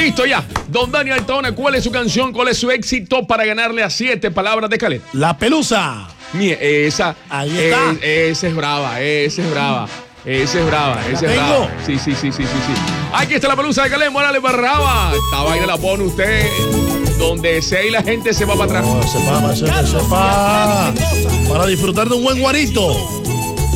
Listo ya. Don Dani Altona, ¿cuál es su canción? ¿Cuál es su éxito para ganarle a 7 palabras de Caleta? La Pelusa. Mire, esa. Ahí está. Esa es brava, esa es brava. Esa es brava, esa es brava. Sí. Aquí está la Pelusa de Caleta, Morales Barraba. Esta vaina la pone usted donde sea y la gente se va para atrás. No, sepa. Para disfrutar de un buen guarito.